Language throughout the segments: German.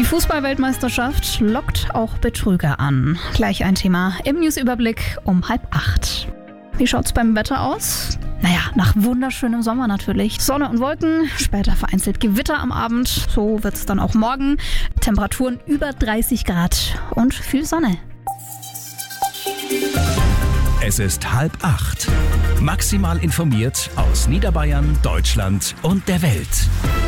Fußball-Weltmeisterschaft lockt auch Betrüger an. Gleich ein Thema im Newsüberblick um 7:30. Wie schaut's beim Wetter aus? Nach wunderschönem Sommer natürlich. Sonne und Wolken, später vereinzelt Gewitter am Abend. So wird's dann auch morgen. Temperaturen über 30 Grad und viel Sonne. Es ist 7:30. Maximal informiert aus Niederbayern, Deutschland und der Welt.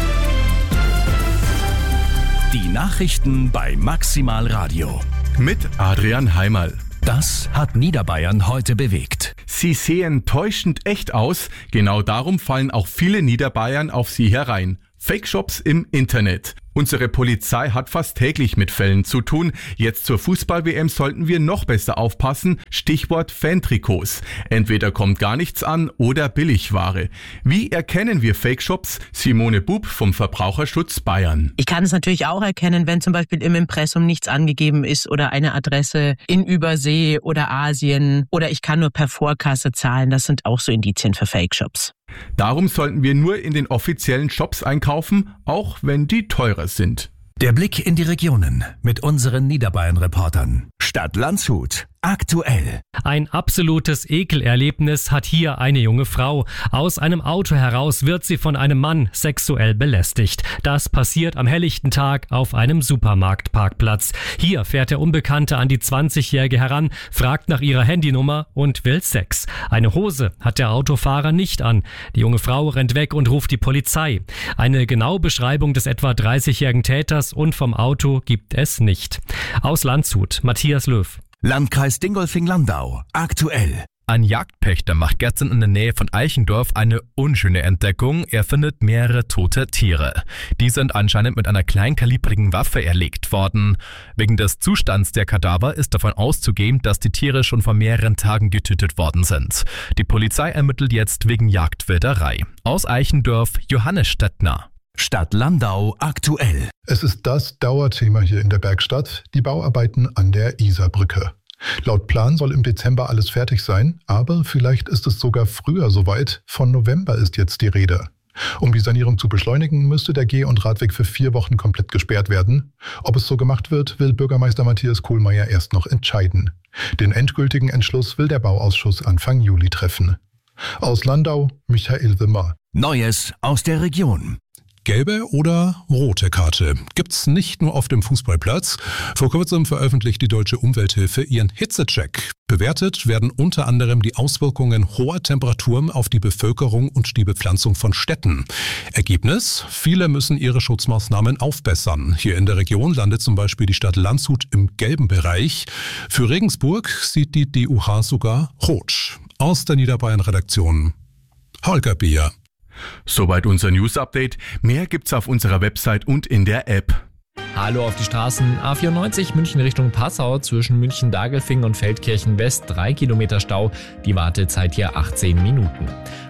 Die Nachrichten bei Maximal Radio. Mit Adrian Heimerl. Das hat Niederbayern heute bewegt. Sie sehen täuschend echt aus. Genau darum fallen auch viele Niederbayern auf sie herein. Fake-Shops im Internet. Unsere Polizei hat fast täglich mit Fällen zu tun. Jetzt zur Fußball-WM sollten wir noch besser aufpassen. Stichwort Fantrikots. Entweder kommt gar nichts an oder Billigware. Wie erkennen wir Fake-Shops? Simone Bub vom Verbraucherschutz Bayern. Ich kann es natürlich auch erkennen, wenn zum Beispiel im Impressum nichts angegeben ist oder eine Adresse in Übersee oder Asien oder ich kann nur per Vorkasse zahlen. Das sind auch so Indizien für Fake-Shops. Darum sollten wir nur in den offiziellen Shops einkaufen, auch wenn die teurer sind. Der Blick in die Regionen mit unseren Niederbayern-Reportern. Stadt Landshut. Aktuell. Ein absolutes Ekelerlebnis hat hier eine junge Frau. Aus einem Auto heraus wird sie von einem Mann sexuell belästigt. Das passiert am helllichten Tag auf einem Supermarktparkplatz. Hier fährt der Unbekannte an die 20-Jährige heran, fragt nach ihrer Handynummer und will Sex. Eine Hose hat der Autofahrer nicht an. Die junge Frau rennt weg und ruft die Polizei. Eine genaue Beschreibung des etwa 30-jährigen Täters und vom Auto gibt es nicht. Aus Landshut, Matthias Löw. Landkreis Dingolfing-Landau. Aktuell. Ein Jagdpächter macht gestern in der Nähe von Eichendorf eine unschöne Entdeckung. Er findet mehrere tote Tiere. Die sind anscheinend mit einer kleinkalibrigen Waffe erlegt worden. Wegen des Zustands der Kadaver ist davon auszugehen, dass die Tiere schon vor mehreren Tagen getötet worden sind. Die Polizei ermittelt jetzt wegen Jagdwilderei. Aus Eichendorf, Johannes Stettner. Stadt Landau aktuell. Es ist das Dauerthema hier in der Bergstadt, die Bauarbeiten an der Isarbrücke. Laut Plan soll im Dezember alles fertig sein, aber vielleicht ist es sogar früher soweit. Von November ist jetzt die Rede. Um die Sanierung zu beschleunigen, müsste der Geh- und Radweg für 4 Wochen komplett gesperrt werden. Ob es so gemacht wird, will Bürgermeister Matthias Kohlmeier erst noch entscheiden. Den endgültigen Entschluss will der Bauausschuss Anfang Juli treffen. Aus Landau, Michael Wimmer. Neues aus der Region. Gelbe oder rote Karte gibt's nicht nur auf dem Fußballplatz. Vor kurzem veröffentlicht die Deutsche Umwelthilfe ihren Hitzecheck. Bewertet werden unter anderem die Auswirkungen hoher Temperaturen auf die Bevölkerung und die Bepflanzung von Städten. Ergebnis? Viele müssen ihre Schutzmaßnahmen aufbessern. Hier in der Region landet zum Beispiel die Stadt Landshut im gelben Bereich. Für Regensburg sieht die DUH sogar rot. Aus der Niederbayern-Redaktion Holger Beer. Soweit unser News-Update. Mehr gibt's auf unserer Website und in der App. Hallo auf die Straßen. A94 München Richtung Passau zwischen München-Dagelfing und Feldkirchen West 3 Kilometer Stau. Die Wartezeit hier 18 Minuten.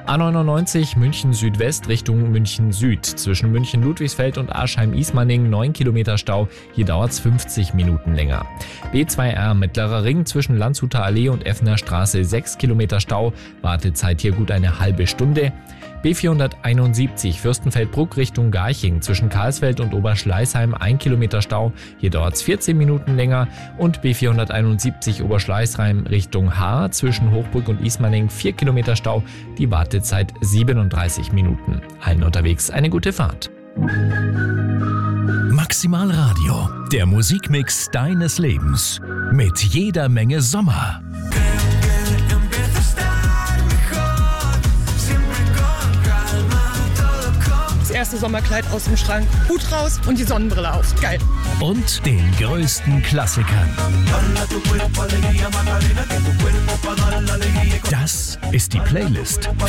A99 München Südwest Richtung München Süd zwischen München Ludwigsfeld und Aschheim-Ismaning 9 Kilometer Stau. Hier dauert's 50 Minuten länger. B2R Mittlerer Ring zwischen Landshuter Allee und Effner Straße 6 Kilometer Stau. Wartezeit hier gut eine halbe Stunde. B471 Fürstenfeldbruck Richtung Garching zwischen Karlsfeld und Oberschleißheim 1 Kilometer Stau, hier dauert's 14 Minuten länger und B471 Oberschleißheim Richtung Haar zwischen Hochburg und Ismaning 4 Kilometer Stau, die Wartezeit 37 Minuten. Allen unterwegs eine gute Fahrt. Maximal Radio, der Musikmix deines Lebens mit jeder Menge Sommer. Erste Sommerkleid aus dem Schrank, Hut raus und die Sonnenbrille auf. Geil. Und den größten Klassikern. Das ist die Playlist